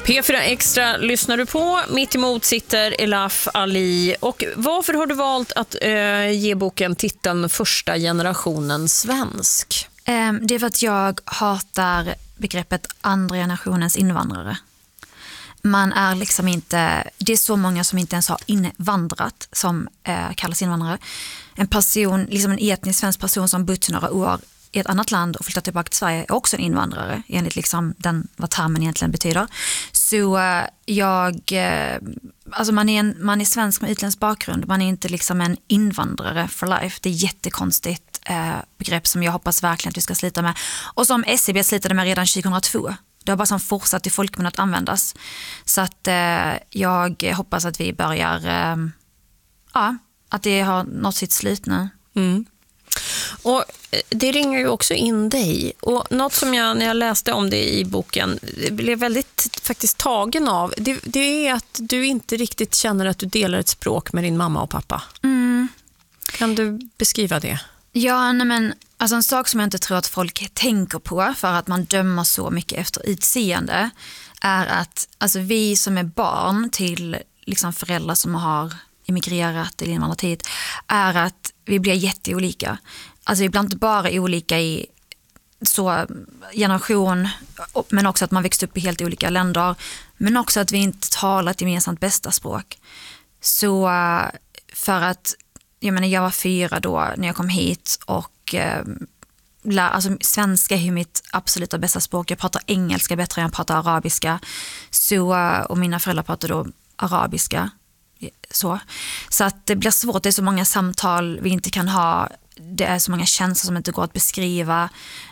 P4 Extra lyssnar du på. Mitt emot sitter Elaf Ali. Och varför har du valt att ge boken titeln Första generationen svensk? Det är för att jag hatar begreppet andra generationens invandrare. Man är liksom inte, det är så många som inte ens har invandrat som kallas invandrare. En person, liksom en etnisk svensk person som bott några år i ett annat land och flyttat tillbaka till Sverige är också en invandrare enligt liksom vad termen egentligen betyder. Så alltså man är svensk med utländsk bakgrund, man är inte liksom en invandrare for life. Det är jättekonstigt begrepp som jag hoppas verkligen att vi ska slita med. Och som SCB slitade med redan 2002. Det har bara som fortsatt i folkmun att användas. Så att jag hoppas att vi börjar, att det har nått sitt slut nu. Mm. Och det ringer ju också in dig. Och något som jag, när jag läste om det i boken, blev väldigt faktiskt tagen av, det är att du inte riktigt känner att du delar ett språk med din mamma och pappa. Mm. Kan du beskriva det? Ja, men alltså en sak som jag inte tror att folk tänker på för att man dömer så mycket efter utseende är att alltså vi som är barn till liksom föräldrar som har emigrerat eller invandrat hit är att vi blir jätteolika. Alltså vi blir inte bara olika i så generation, men också att man växt upp i helt olika länder, men också att vi inte talar ett gemensamt bästa språk. Så för att jag var 4 då när jag kom hit och alltså svenska är mitt absoluta bästa språk. Jag pratar engelska bättre än jag pratar arabiska. Och mina föräldrar pratar då arabiska. Så att det blir svårt, det är så många samtal vi inte kan ha, det är så många känslor som inte går att beskriva.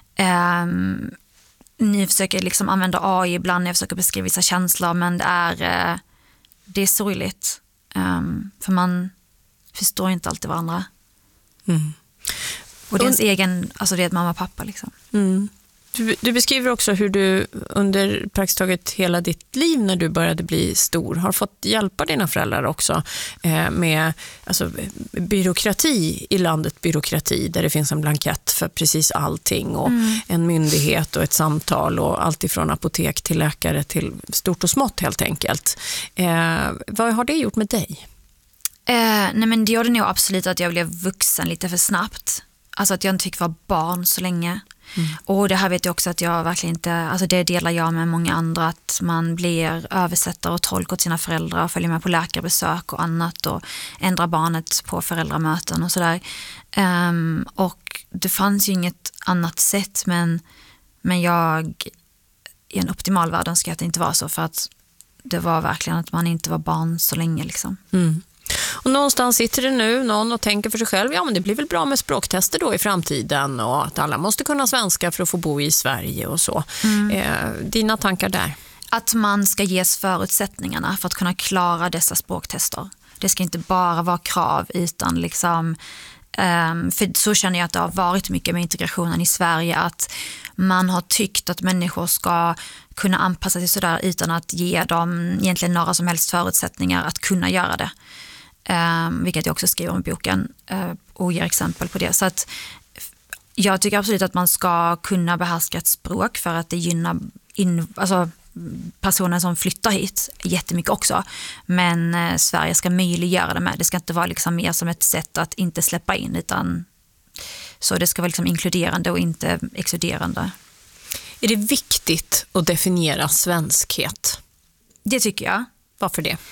Ni försöker liksom använda AI ibland när jag försöker beskriva vissa känslor, men det är sorgligt. För man förstår inte alltid varandra. Mm. Och det är ens egen, alltså det är ett mamma och pappa liksom. Mm. Du beskriver också hur du under praktiskt taget hela ditt liv när du började bli stor har fått hjälpa dina föräldrar också med alltså, byråkrati i landet, byråkrati där det finns en blankett för precis allting och en myndighet och ett samtal och allt ifrån apotek till läkare till stort och smått helt enkelt. Vad har det gjort med dig? Nej men det gjorde nog absolut att jag blev vuxen lite för snabbt. Alltså att jag inte fick vara barn så länge. Och det här vet jag också att jag verkligen inte, alltså det delar jag med många andra, att man blir översättare och tolk åt sina föräldrar och följer med på läkarbesök och annat och ändrar barnet på föräldramöten och sådär. Och det fanns ju inget annat sätt, men jag i en optimal värld önskar att det inte var så, för att det var verkligen att man inte var barn så länge liksom. Mm. Och någonstans sitter det nu någon och tänker för sig själv, ja men det blir väl bra med språktester då i framtiden och att alla måste kunna svenska för att få bo i Sverige och så. Dina tankar där? Att man ska ges förutsättningarna för att kunna klara dessa språktester. Det ska inte bara vara krav utan liksom, för så känner jag att det har varit mycket med integrationen i Sverige, att man har tyckt att människor ska kunna anpassa sig sådär utan att ge dem egentligen några som helst förutsättningar att kunna göra det. Vilket jag också skriver om i boken och ger exempel på det. Så att jag tycker absolut att man ska kunna behärska ett språk för att det gynnar alltså personer som flyttar hit jättemycket också. Men Sverige ska möjliggöra det med. Det ska inte vara liksom mer som ett sätt att inte släppa in, utan så det ska vara liksom inkluderande och inte exkluderande. Är det viktigt att definiera svenskhet? Det tycker jag. Varför det?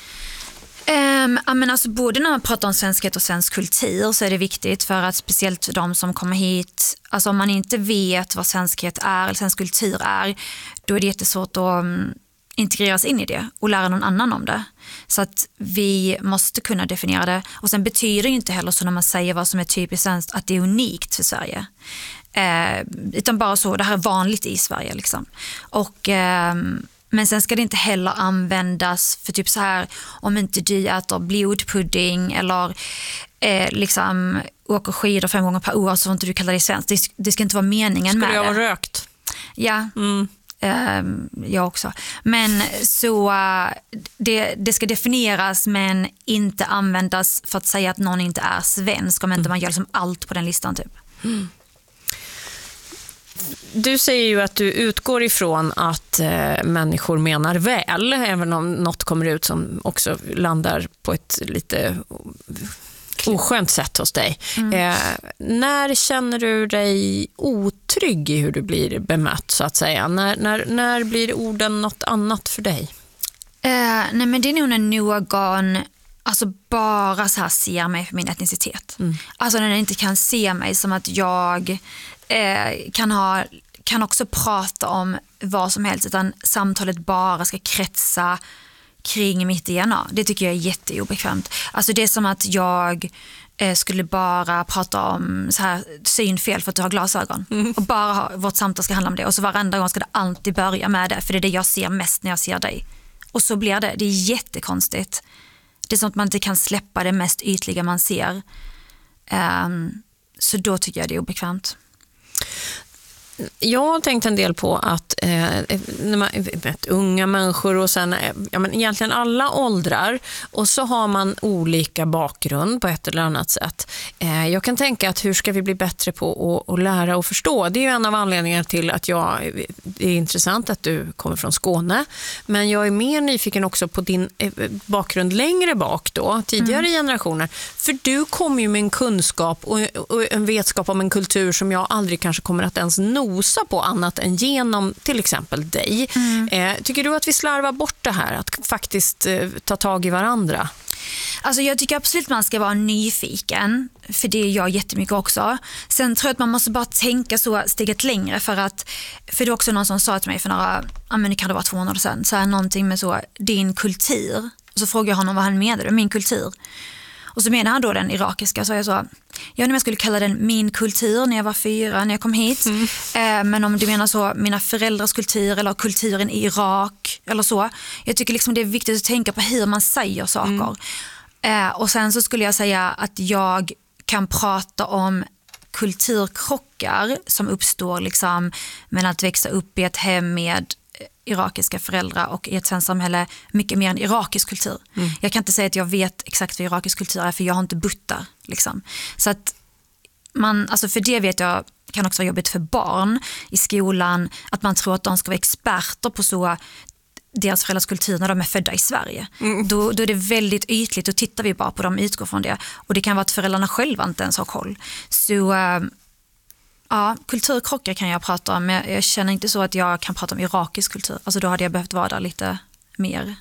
Men alltså både när man pratar om svenskhet och svensk kultur så är det viktigt, för att speciellt för de som kommer hit, alltså om man inte vet vad svenskhet är eller svensk kultur är, då är det jättesvårt att integreras in i det och lära någon annan om det. Så att vi måste kunna definiera det. Och sen betyder det ju inte heller så när man säger vad som är typiskt svenskt att det är unikt för Sverige. Utan bara så, det här är vanligt i Sverige liksom. Och men sen ska det inte heller användas för typ så här, om inte du äter blodpudding eller liksom åker skidor 5 gånger per år så får inte du kalla det svenskt. Det ska inte vara meningen med det. Skulle jag ha rökt? Ja, jag också. Men så det ska definieras men inte användas för att säga att någon inte är svensk, om inte man gör liksom allt på den listan typ. Du säger ju att du utgår ifrån att människor menar väl, även om något kommer ut som också landar på ett lite oskönt sätt hos dig. När känner du dig otrygg i hur du blir bemött, så att säga? När blir orden något annat för dig? Nej, men det är nog när någon bara så här ser mig för min etnicitet. Alltså när den inte kan se mig som att jag kan också prata om vad som helst, utan samtalet bara ska kretsa kring mitt DNA. Det tycker jag är jätteobekvämt. Alltså det är som att jag skulle bara prata om så här synfel för att du har glasögon. Och bara vårt samtal ska handla om det. Och så varenda gång ska det alltid börja med det. För det är det jag ser mest när jag ser dig. Och så blir det. Det är jättekonstigt. Det är som att man inte kan släppa det mest ytliga man ser. Så då tycker jag det är obekvämt. Jag har tänkt en del på att när man vet, unga människor och sen egentligen alla åldrar, och så har man olika bakgrund på ett eller annat sätt. Jag kan tänka att hur ska vi bli bättre på att lära och förstå? Det är ju en av anledningarna till att det är intressant att du kommer från Skåne, men jag är mer nyfiken också på din bakgrund längre bak då, tidigare generationer. För du kommer ju med en kunskap och en vetskap om en kultur som jag aldrig kanske kommer att ens nosa på annat än genom till exempel dig. Tycker du att vi slarvar bort det här, att faktiskt ta tag i varandra? Alltså jag tycker absolut man ska vara nyfiken, för det är jag jättemycket också. Sen tror jag att man måste bara tänka så steget längre, för det är också någon som sa till mig för det kan det vara 200 år sedan, så här någonting med så, din kultur. Och så frågade jag honom vad han menade, min kultur. Och så menar han då den irakiska, så jag sa, jag skulle kalla den min kultur när jag var 4, när jag kom hit. Men om du menar så, mina föräldrars kultur eller kulturen i Irak eller så. Jag tycker liksom det är viktigt att tänka på hur man säger saker. Och sen så skulle jag säga att jag kan prata om kulturkrockar som uppstår liksom med att växa upp i ett hem med irakiska föräldrar och i ett svenskt samhälle mycket mer än irakisk kultur. Jag kan inte säga att jag vet exakt vad irakisk kultur är, för jag har inte bott där liksom. Så att för det vet jag kan också vara jobbigt för barn i skolan, att man tror att de ska vara experter på så deras föräldrars kultur när de är födda i Sverige. Då är det väldigt ytligt, och tittar vi bara på dem, utgår från det. Och det kan vara att föräldrarna själva inte ens har koll. Så ja, kulturkrockar kan jag prata om, men jag känner inte så att jag kan prata om irakisk kultur. Alltså då hade jag behövt vara där lite mer.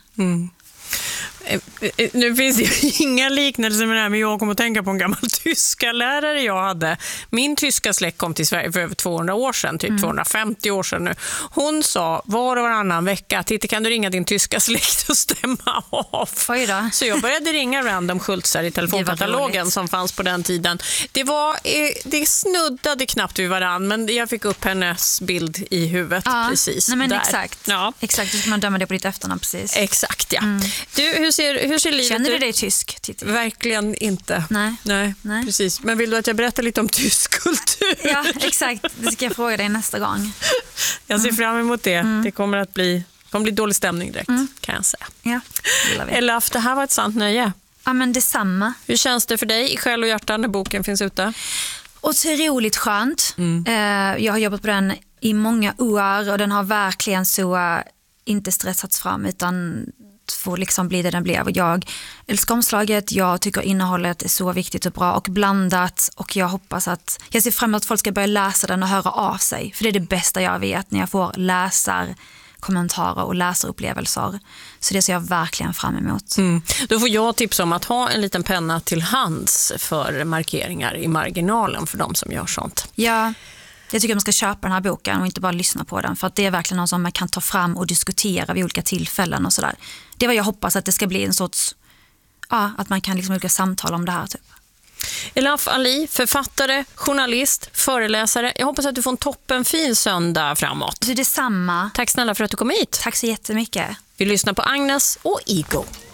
Nu finns det ju inga liknelser med det här, men jag kommer att tänka på en gammal tyska lärare jag hade. Min tyska släkt kom till Sverige för över 200 år sedan, typ 250 år sedan nu. Hon sa var och varannan vecka, Titti, kan du ringa din tyska släkt och stämma av? Så jag började ringa random Schultzar i telefonkatalogen som fanns på den tiden. Det snuddade knappt vid varann, men jag fick upp hennes bild i huvudet precis. Nej, men där. Exakt. Ja. Exakt, då ska man döma det på ditt efternamn precis. Exakt, ja. Du, hur ser livet ut? Känner du dig tysk, Titti? Verkligen inte. Nej, precis. Men vill du att jag berättar lite om tysk kultur? Ja, exakt. Det ska jag fråga dig nästa gång. Jag ser fram emot det. Det kommer att bli dålig stämning direkt, kan jag säga. Ja, det gillar vi. Elaf, det här var ett sant nöje. Ja, men detsamma. Hur känns det för dig i själ och hjärta när boken finns ute? Otroligt skönt. Jag har jobbat på den i många år, och den har verkligen så inte stressats fram, utan får liksom bli det den blev. Jag älskar omslaget, jag tycker innehållet är så viktigt och bra och blandat, och jag ser fram emot att folk ska börja läsa den och höra av sig, för det är det bästa jag vet, när jag får läsarkommentarer och läsarupplevelser. Så det ser jag verkligen fram emot. Då får jag tipsa om att ha en liten penna till hands för markeringar i marginalen för de som gör sånt. Ja, jag tycker att man ska köpa den här boken och inte bara lyssna på den, för att det är verkligen något som man kan ta fram och diskutera vid olika tillfällen och sådär. Det är vad jag hoppas, att det ska bli en sorts, att man kan liksom olika samtal om det här typ. Elaf Ali, författare, journalist, föreläsare. Jag hoppas att du får en toppenfin söndag framåt. Det är detsamma. Tack snälla för att du kom hit. Tack så jättemycket. Vi lyssnar på Agnes och Ego.